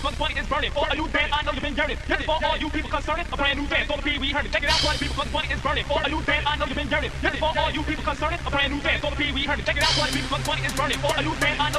cause the money is burning. For a new band, I know you've been yearning. This is for all you people concerned, a brand new dance. So the Pee Wee heard it. Check it out, party people, cause the money is burning. For a new band, I know you've been yearning. This is for all you people concerned, a brand new dance. So the Pee Wee heard it. Check it out, party people, cause the money is burning. For a new band, I know